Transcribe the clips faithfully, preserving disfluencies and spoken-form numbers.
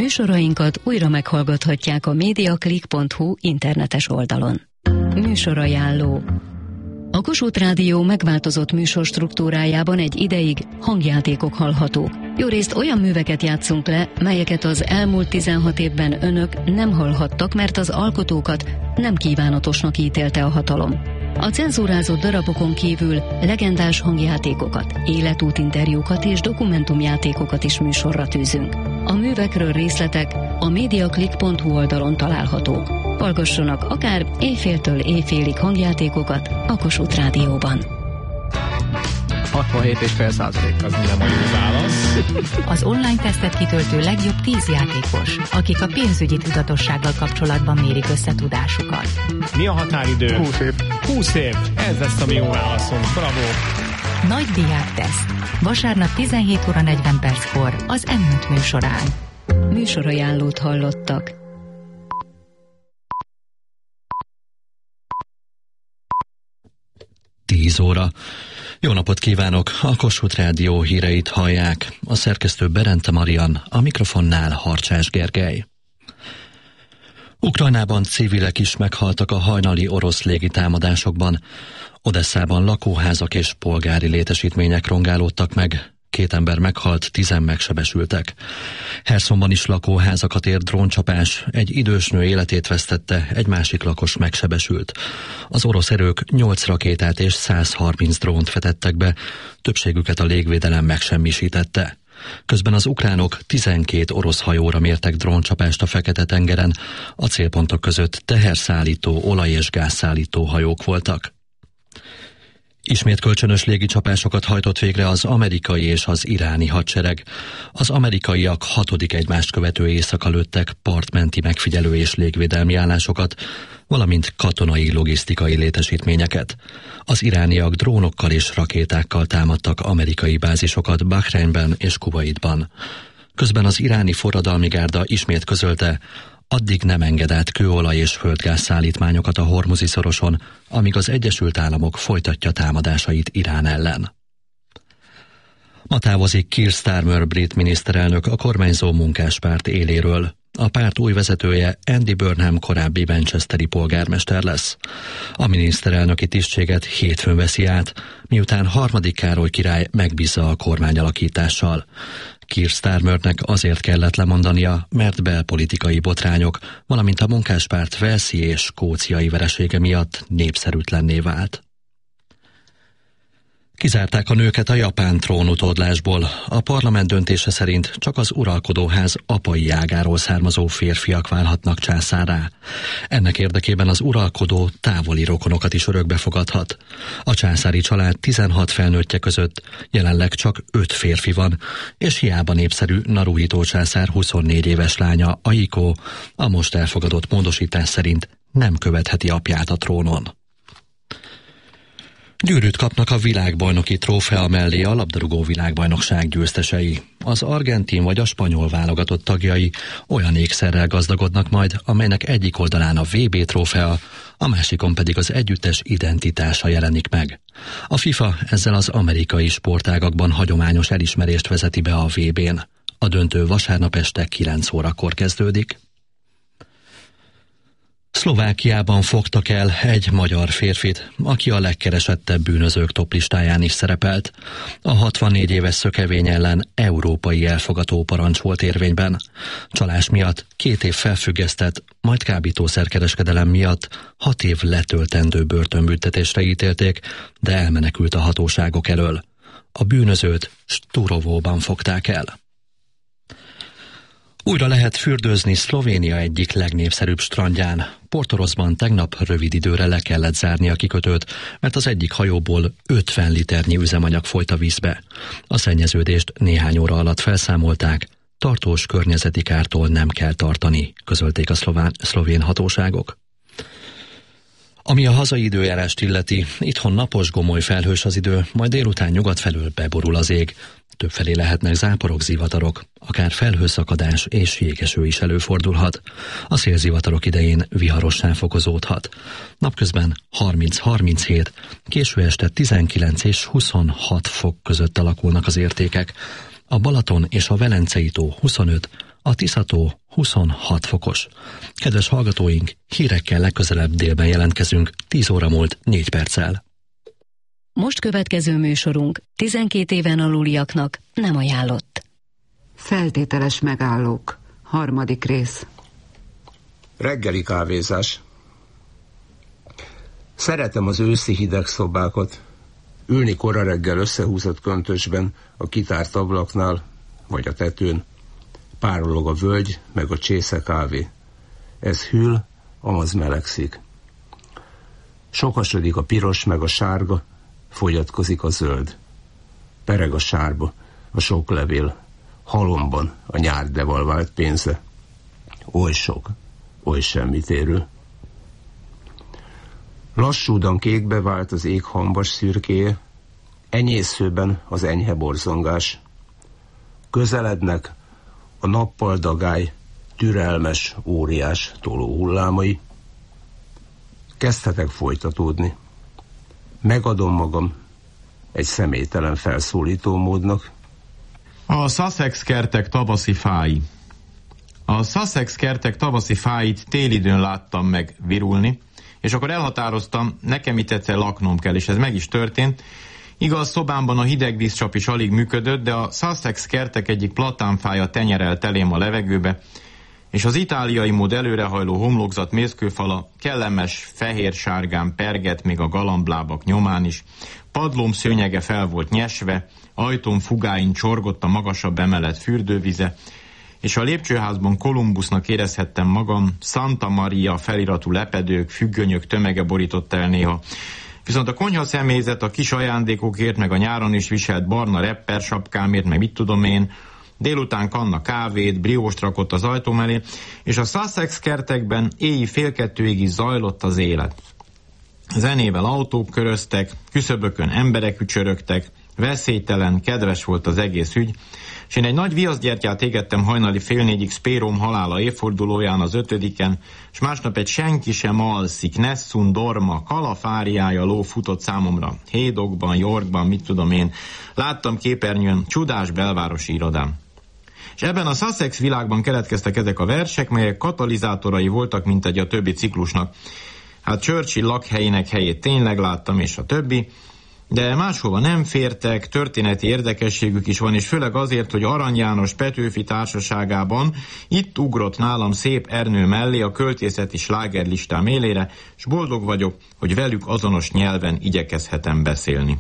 Műsorainkat újra meghallgathatják a mediaclick pont hu internetes oldalon. Műsorajánló. A Kossuth Rádió megváltozott műsorstruktúrájában egy ideig hangjátékok hallhatók. Jórészt olyan műveket játszunk le, melyeket az elmúlt tizenhat évben önök nem hallhattak, mert az alkotókat nem kívánatosnak ítélte a hatalom. A cenzúrázott darabokon kívül legendás hangjátékokat, életútinterjúkat és dokumentumjátékokat is műsorra tűzünk. A művekről részletek a mediaclick pont hu oldalon találhatók. Hallgassanak akár éjféltől éjfélig hangjátékokat a Kossuth Rádióban. hatvanhét egész öt százalék az nem a jó válasz. Az online tesztet kitöltő legjobb tíz játékos, akik a pénzügyi tudatossággal kapcsolatban mérik össze tudásukat. Mi a határidő? húsz év. húsz év. Ez lesz a mi jó válaszunk. Bravo! Nagy diák teszt. Vasárnap tizenhét óra negyven perckor az em öt műsorán. Műsorajánlót hallottak. tíz óra. Jó napot kívánok! A Kossuth Rádió híreit hallják. A szerkesztő Berente Marian, a mikrofonnál Harcsás Gergely. Ukrajnában civilek is meghaltak a hajnali orosz légitámadásokban. Odesszában lakóházak és polgári létesítmények rongálódtak meg. Két ember meghalt, tizen megsebesültek. Herszonban is lakóházakat ért dróncsapás, egy idős nő életét vesztette, egy másik lakos megsebesült. Az orosz erők nyolc rakétát és száz harminc drónt vetettek be, többségüket a légvédelem megsemmisítette. Közben az ukránok tizenkét orosz hajóra mértek dróncsapást a Fekete-tengeren, a célpontok között teherszállító, olaj- és gázszállító hajók voltak. Ismét kölcsönös légicsapásokat hajtott végre az amerikai és az iráni hadsereg. Az amerikaiak hatodik egymást követő éjszaka lőttek partmenti megfigyelő és légvédelmi állásokat, valamint katonai logisztikai létesítményeket. Az irániak drónokkal és rakétákkal támadtak amerikai bázisokat Bahreinben és Kuwaitban. Közben az iráni forradalmi gárda ismét közölte, addig nem enged át kőolaj és földgáz szállítmányokat a Hormuzi szoroson, amíg az Egyesült Államok folytatja támadásait Irán ellen. Ma távozik Keir Starmer brit miniszterelnök a kormányzó munkáspárt éléről. A párt új vezetője Andy Burnham korábbi manchesteri polgármester lesz. A miniszterelnöki tisztséget hétfőn veszi át, miután harmadik Károly király megbízza a kormányalakítással. Keir Starmernek azért kellett lemondania, mert belpolitikai botrányok, valamint a munkáspárt walesi és skóciai veresége miatt népszerűtlenné vált. Kizárták a nőket a japán trónutódlásból. A parlament döntése szerint csak az uralkodóház apai ágáról származó férfiak válhatnak császárrá. Ennek érdekében az uralkodó távoli rokonokat is örökbe fogadhat. A császári család tizenhat felnőttje között jelenleg csak öt férfi van, és hiába népszerű Naruhito császár huszonnégy éves lánya, Aiko, a most elfogadott módosítás szerint nem követheti apját a trónon. Gyűrűt kapnak a világbajnoki trófea mellé a labdarúgó világbajnokság győztesei. Az argentin vagy a spanyol válogatott tagjai olyan ékszerrel gazdagodnak majd, amelynek egyik oldalán a vé bé trófea, a másikon pedig az együttes identitása jelenik meg. A FIFA ezzel az amerikai sportágakban hagyományos elismerést vezeti be a vé bén. A döntő vasárnap este kilenc órakor kezdődik. Szlovákiában fogtak el egy magyar férfit, aki a legkeresettebb bűnözők toplistáján is szerepelt. A hatvannégy éves szökevény ellen európai elfogató parancs volt érvényben. Csalás miatt két év felfüggesztett, majd kábítószerkereskedelem miatt hat év letöltendő börtönbüntetésre ítélték, de elmenekült a hatóságok elől. A bűnözőt Sturovóban fogták el. Újra lehet fürdőzni Szlovénia egyik legnépszerűbb strandján. Portoroszban tegnap rövid időre le kellett zárni a kikötőt, mert az egyik hajóból ötven liternyi üzemanyag folyt a vízbe. A szennyeződést néhány óra alatt felszámolták, tartós környezeti kártól nem kell tartani, közölték a szlován, szlovén hatóságok. Ami a hazai időjárást illeti, itthon napos, gomoly felhős az idő, majd délután nyugat felől beborul az ég. Többfelé lehetnek záporok, zivatarok, akár felhőszakadás és jégeső is előfordulhat. A szélzivatarok idején viharossá fokozódhat. Napközben harminc-harminchét, késő este tizenkilenc és huszonhat fok között alakulnak az értékek. A Balaton és a Velencei tó huszonöt, A Tiszató huszonhat fokos. Kedves hallgatóink, hírekkel legközelebb délben jelentkezünk, tíz óra múlt négy perccel. Most következő műsorunk tizenkét éven aluliaknak nem ajánlott. Feltételes megállók. Harmadik rész. Reggeli kávézás. Szeretem az őszi hideg szobákat. Ülni kora reggel összehúzott köntösben, a kitárt ablaknál, vagy a tetőn. Párolog a völgy, meg a csésze kávé. Ez hűl, amaz melegszik. Sokasodik a piros, meg a sárga, fogyatkozik a zöld. Pereg a sárba, a sok levél, halomban a nyár devalvált pénze. Oly sok, oly semmit érő. Lassúdan kékbe vált az ég hambas szürkéje, enyészőben az enyhe borzongás. Közelednek a nappal dagály, türelmes, óriás toló hullámai. Kezdhetek folytatódni. Megadom magam egy személytelen felszólító módnak. A Sussex kertek tavaszi fái. A Sussex kertek tavaszi fáit télidőn láttam meg virulni, és akkor elhatároztam, nekem itt egyszer laknom kell, és ez meg is történt. Igaz, szobámban a hideg vízcsap is alig működött, de a Sussex kertek egyik platánfája tenyerelt elém a levegőbe, és az itáliai mód előrehajló homlokzat mészkőfala kellemes fehér-sárgán pergett még a galamblábak nyomán is, padlóm szőnyege fel volt nyesve, ajtóm fugáin csorgott a magasabb emelet fürdővize, és a lépcsőházban Kolumbusznak érezhettem magam, Santa Maria feliratú lepedők, függönyök tömege borított el néha. Viszont a konyha személyzet a kis ajándékokért, meg a nyáron is viselt barna repper sapkámért, meg mit tudom én, délután kanna kávét, brióst rakott az ajtóm elé, és a Sussex kertekben éjjel fél kettőig is zajlott az élet. Zenével autók köröztek, küszöbökön emberek ücsörögtek, veszélytelen, kedves volt az egész ügy, és én egy nagy viaszgyertyát égettem hajnali fél négyig Spérom halála évfordulóján az ötödiken, és másnap egy senki sem alszik, Nessun Dorma, kalafáriája ló futott számomra, Hédokban, Yorkban, mit tudom én, láttam képernyőn, csodás belvárosi irodám. És ebben a Sussex világban keletkeztek ezek a versek, melyek katalizátorai voltak, mint egy a többi ciklusnak. Hát Churchill lakhelyének helyét tényleg láttam, és a többi, de máshova nem fértek, történeti érdekességük is van, és főleg azért, hogy Arany János Petőfi társaságában itt ugrott nálam szép Ernő mellé a költészeti slágerlistám élére, és boldog vagyok, hogy velük azonos nyelven igyekezhetem beszélni.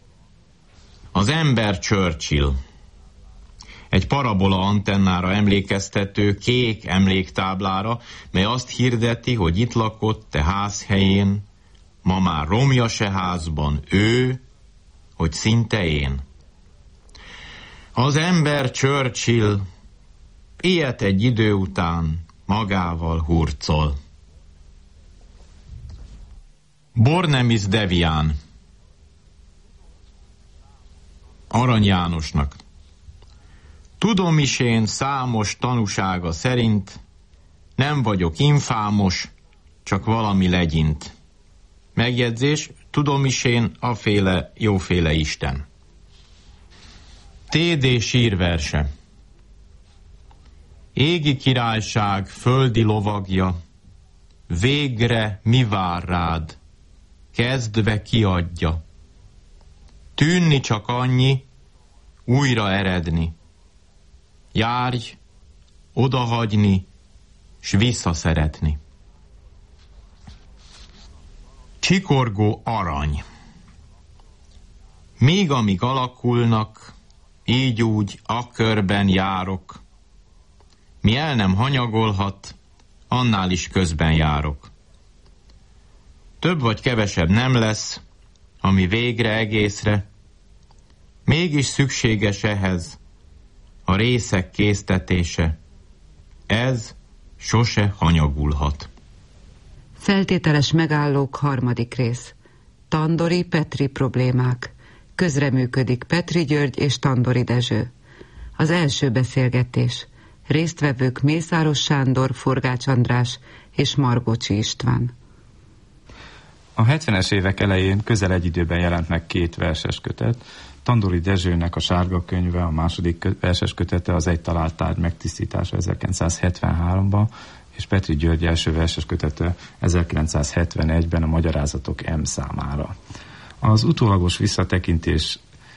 Az ember Churchill. Egy parabola antennára emlékeztető kék emléktáblára, mely azt hirdeti, hogy itt lakott te ház helyén, ma már romja se házban ő, hogy szinte én. Az ember Churchill ilyet egy idő után magával hurcol. Bornemis Devián. Arany Jánosnak. Tudom is én számos tanúsága szerint, nem vagyok infámos, csak valami legyint. Megjegyzés, tudom is én aféle jóféle Isten. té dé sírverse. Égi királyság földi lovagja, végre mi vár rád, kezdve kiadja. Tűnni csak annyi, újra eredni. Járj, odahagyni, s visszaszeretni. Csikorgó arany. Még amíg alakulnak, így úgy a körben járok. Mi el nem hanyagolhat, annál is közben járok. Több vagy kevesebb nem lesz, ami végre egészre, mégis szükséges ehhez a részek késztetése. Ez sose hanyagulhat. Feltételes megállók harmadik rész. Tandori Petri problémák. Közreműködik Petri György és Tandori Dezső. Az első beszélgetés. Résztvevők Mészáros Sándor, Forgács András és Margócsi István. A hetvenes évek elején közel egy időben jelent meg két verses kötet, Tandori Dezsőnek a Sárga könyve, a második verses kötete, az Egy talált tárgy megtisztítása ezerkilencszázhetvenháromban, és Petri György első verses kötete ezerkilencszázhetvenegyben, a Magyarázatok M számára. Az utólagos visszatekintés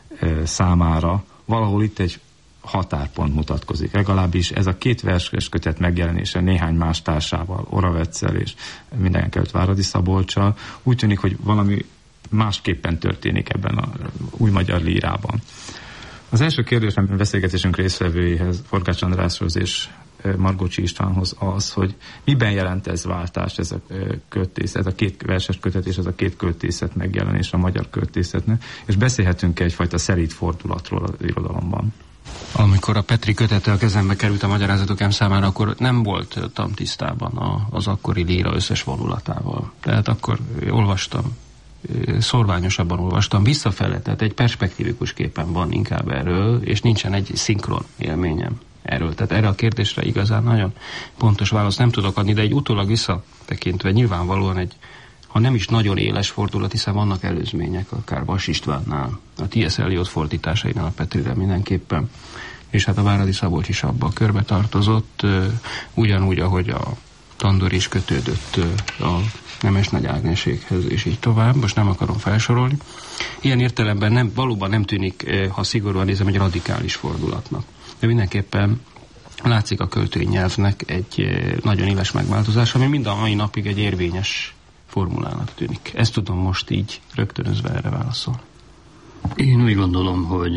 számára valahol itt egy határpont mutatkozik. Legalábbis ez a két verses kötet megjelenése néhány más társával, Oravecel és mindenekelőtt Váradi Szabolccsal úgy tűnik, hogy valami másképpen történik ebben a új magyar lírában. Az első kérdés a beszélgetésünk résztvevőihez, Forgács Andráshoz és Margocsi Istvánhoz az, hogy miben jelent ez váltást, ez a költészet, ez a két verses kötet és ez a két költészet megjelenés a magyar költészetnek, és beszélhetünk egyfajta szelíd fordulatról az irodalomban. Amikor a Petri kötete a kezembe került a Magyarázatok M számára, akkor nem voltam tisztában az akkori líra összes vonulatával. Tehát akkor olvastam, szorványosabban olvastam visszafele, tehát egy perspektívikus képen van inkább erről, és nincsen egy szinkron élményem erről. Tehát erre a kérdésre igazán nagyon pontos választ nem tudok adni, de egy utólag visszatekintve nyilvánvalóan egy, ha nem is nagyon éles fordulat, hiszen vannak előzmények, akár Vas Istvánnál, a T S. Eliot fordításainál a Petrire mindenképpen, és hát a Váradi Szabolcs is abba a körbe tartozott, ugyanúgy, ahogy a Tandor is kötődött a Nemes Nagy Ágneséghez, és így tovább, most nem akarom felsorolni. Ilyen értelemben nem, valóban nem tűnik, ha szigorúan nézem, egy radikális fordulatnak. De mindenképpen látszik a költői nyelvnek egy nagyon éles megváltozás, ami mind a mai napig egy érvényes formulának tűnik. Ezt tudom most így rögtönözve erre válaszolni. Én úgy gondolom, hogy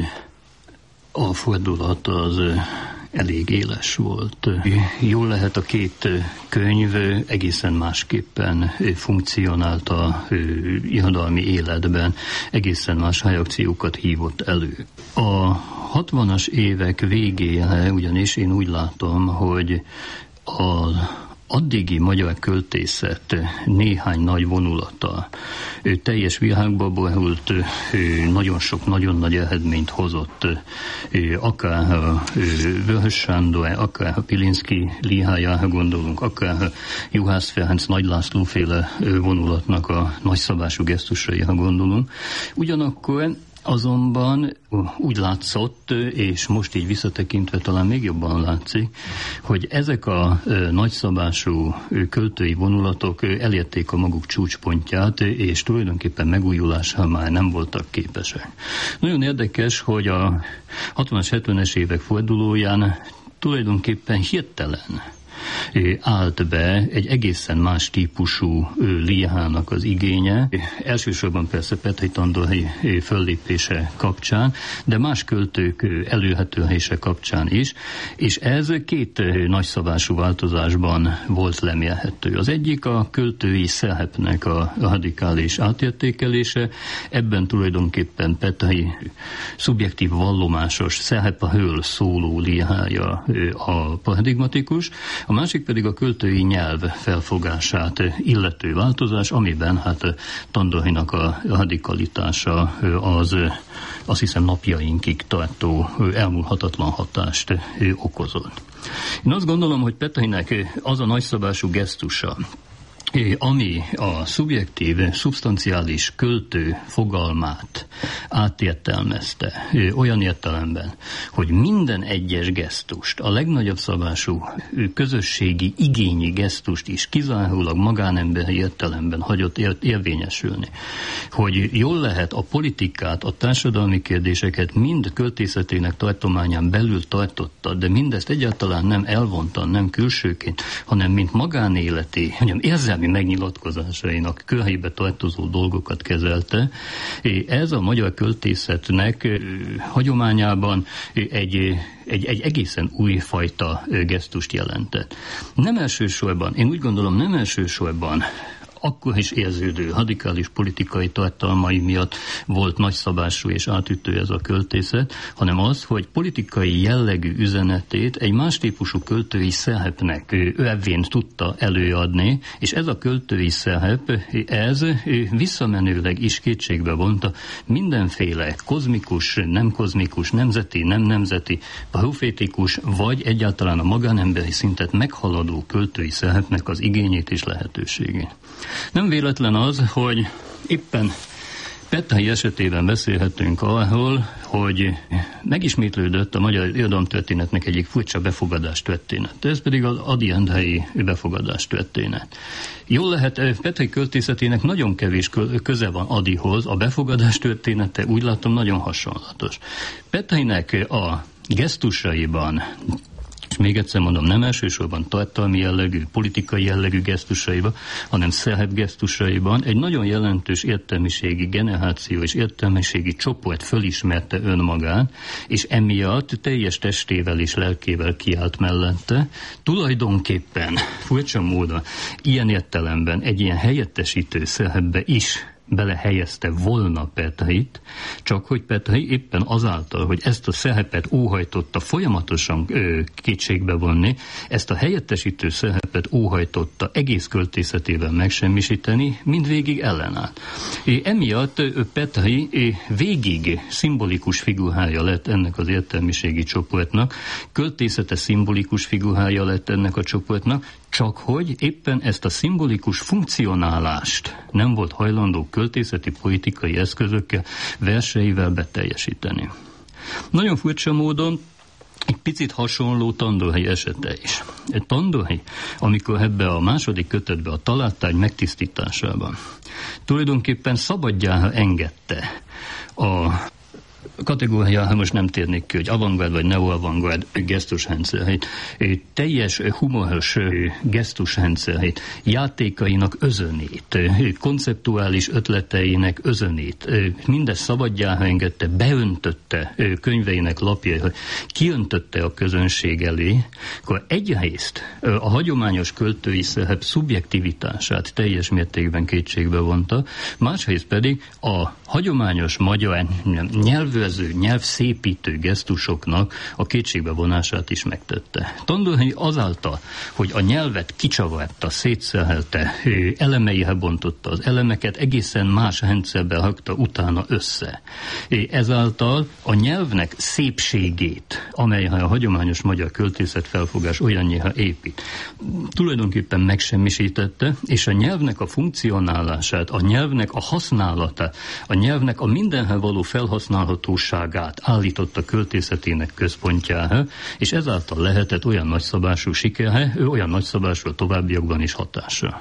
a fordulat az elég éles volt. Jól lehet, a két könyv egészen másképpen funkcionált a irodalmi életben, egészen más reakciókat hívott elő. A hatvanas évek végére ugyanis én úgy látom, hogy a addigi magyar költészet néhány nagy vonulata teljes világba borult, nagyon sok, nagyon nagy eredményt hozott, akár a Vörös Sándor, akár a Pilinszky lírájára gondolunk, akár a Juhász Ferenc Nagy László féle vonulatnak a nagyszabású gesztusaira gondolunk. Ugyanakkor azonban úgy látszott, és most így visszatekintve talán még jobban látszik, hogy ezek a nagyszabású költői vonulatok elérték a maguk csúcspontját, és tulajdonképpen megújulásra már nem voltak képesek. Nagyon érdekes, hogy a hatvanas, hetvenes évek fordulóján tulajdonképpen hirtelen állt be egy egészen más típusú lírának az igénye, elsősorban persze Petri Tandori föllépése kapcsán, de más költők előhetőhése kapcsán is, és ez két nagyszabású változásban volt lemérhető. Az egyik a költői szerepnek a radikális átértékelése, ebben tulajdonképpen Petri szubjektív vallomásos szerepről szóló lírája a paradigmatikus, a másik pedig a költői nyelv felfogását illető változás, amiben hát Tandorinak a radikalitása az, azt hiszem, napjainkig tartó elmúlhatatlan hatást okozott. Én azt gondolom, hogy Petrinek az a nagyszabású gesztusa, ami a szubjektív, szubstanciális költő fogalmát átértelmezte olyan értelemben, hogy minden egyes gesztust, a legnagyobb szabású közösségi igényi gesztust is kizárólag magánemberi értelemben hagyott érvényesülni. Hogy jól lehet a politikát, a társadalmi kérdéseket mind költészetének tartományán belül tartotta, de mindezt egyáltalán nem elvontan, nem külsőként, hanem mint magánéleti, mondjam, érzelmi megnyilatkozásainak körébe tartozó dolgokat kezelte. Ez a magyar költészetnek hagyományában egy, egy, egy egészen új fajta gesztust jelentett. Nem elsősorban, én úgy gondolom, nem elsősorban akkor is érződő radikális politikai tartalmai miatt volt nagyszabású és átütő ez a költészet, hanem az, hogy politikai jellegű üzenetét egy más típusú költői szerepnek övén tudta előadni, és ez a költői szerep, ez visszamenőleg is kétségbe vonta mindenféle kozmikus, nem kozmikus, nemzeti, nem nemzeti, profétikus, vagy egyáltalán a magánemberi szintet meghaladó költői szerepnek az igényét és lehetőségét. Nem véletlen az, hogy éppen Petthay esetében beszélhetünk arról, hogy megismétlődött a magyar irodalomtörténetnek egyik furcsa befogadástörténet. Ez pedig az Ady Endhelyi befogadástörténet. Jól lehet, Petthay költészetének nagyon kevés köze van Adyhoz, a befogadástörténete úgy látom nagyon hasonlatos. Petthaynek a gesztusaiban, és még egyszer mondom, nem elsősorban tartalmi jellegű, politikai jellegű gesztusaiban, hanem szerep gesztusaiban egy nagyon jelentős értelmiségi generáció és értelmiségi csoport fölismerte önmagát, és emiatt teljes testével és lelkével kiállt mellette. Tulajdonképpen furcsa módon ilyen értelemben egy ilyen helyettesítő szerepbe is belehelyezte volna Petthayt, csak hogy Petthay éppen azáltal, hogy ezt a szerepet óhajtotta folyamatosan ö, kétségbe vonni, ezt a helyettesítő szerepet óhajtotta egész költészetével megsemmisíteni, mindvégig ellenállt. É, emiatt Petthay végig szimbolikus figurája lett ennek az értelmiségi csoportnak, költészete szimbolikus figurája lett ennek a csoportnak, csak hogy éppen ezt a szimbolikus funkcionálást nem volt hajlandó költészeti politikai eszközökkel, verseivel beteljesíteni. Nagyon furcsa módon egy picit hasonló Tandorhely esete is. Egy Tandorhely, amikor ebbe a második kötetbe a találtárgy megtisztításában tulajdonképpen szabadjára engedte a kategóriára, most nem térnék ki, hogy avantgárd vagy neo-avantgárd gesztusrendszerét, teljes humoros gesztusrendszerét, játékainak özönét, konceptuális ötleteinek özönét, mindez szabadjára engedte, beöntötte könyveinek lapjára, kiöntötte a közönség elé, akkor egyrészt a hagyományos költői szerep szubjektivitását teljes mértékben kétségbe vonta, másrészt pedig a hagyományos magyar nyelvőrző, nyelvszépítő gesztusoknak a kétségbe vonását is megtette. Tandorhely azáltal, hogy a nyelvet kicsavarta, szétszerelte, elemeire bontotta az elemeket, egészen más rendszerbe rakta utána össze. Ezáltal a nyelvnek szépségét, amelyre a hagyományos magyar költészet felfogás olyannyira épít, tulajdonképpen megsemmisítette, és a nyelvnek a funkcionálását, a nyelvnek a használatát, a nyelvnek a mindenhez való felhasználhatóságát állította költészetének központjára, és ezáltal lehetett olyan nagyszabású sikere, olyan nagyszabású a továbbiakban is hatása.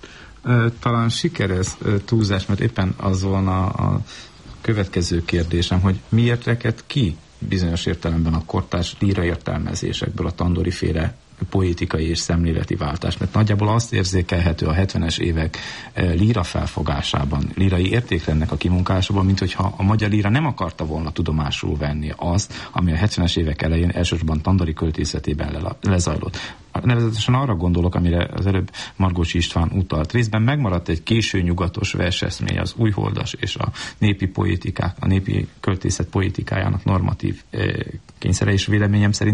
Talán siker ez túlzás, mert éppen az volna a következő kérdésem, hogy miért reked ki bizonyos értelemben a kortárs líra értelmezésekből a Tandori féle politikai és szemléleti váltás, mert nagyjából azt érzékelhető a hetvenes évek líra felfogásában, lírai értékrendnek a kimunkásában, mint hogyha a magyar líra nem akarta volna tudomásul venni azt, ami a hetvenes évek elején elsősorban Tandori költészetében le- lezajlott. Nevezetesen arra gondolok, amire az előbb Margócsi István utalt. Részben megmaradt egy késő nyugatos verseszmély, az újholdas és a népi poétikák, a népi költészet poétikájának normatív eh, kényszere, és véleményem szerint